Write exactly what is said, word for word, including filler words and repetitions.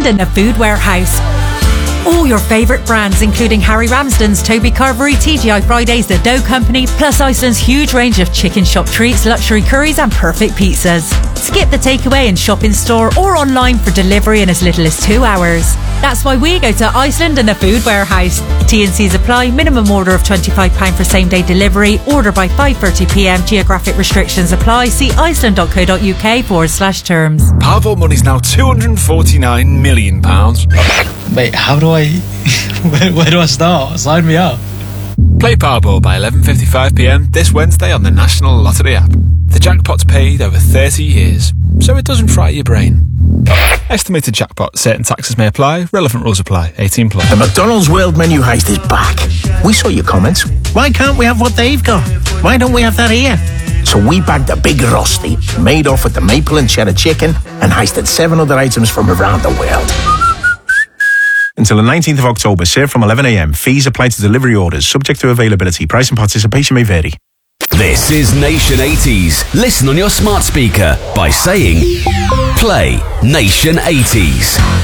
Iceland in the Food Warehouse. All your favourite brands, including Harry Ramsden's, Toby Carvery, T G I Fridays, The Dough Company, plus Iceland's huge range of chicken shop treats, luxury curries and perfect pizzas. Skip the takeaway and shop in store or online for delivery in as little as two hours. That's why we go to Iceland in the Food Warehouse. T and C's apply. Minimum order of twenty-five pounds for same day delivery. Order by five thirty p m. Geographic restrictions apply. See iceland.co.uk forward slash terms. Powerball money's now two hundred forty-nine million pounds. Wait, how do I... where, where do I start? Sign me up. Play Powerball by eleven fifty-five p m this Wednesday on the National Lottery app. The jackpot's paid over thirty years, so it doesn't fry your brain. Estimated jackpot. Certain taxes may apply. Relevant rules apply. eighteen plus. The McDonald's World Menu Heist is back. We saw your comments. Why can't we have what they've got? Why don't we have that here? So we bagged a big Rusty, made off with the maple and cheddar chicken, and heisted seven other items from around the world. Until the nineteenth of October, served from eleven a m. Fees apply to delivery orders, subject to availability. Price and participation may vary. This is Nation eighties. Listen on your smart speaker by saying, play Nation eighties.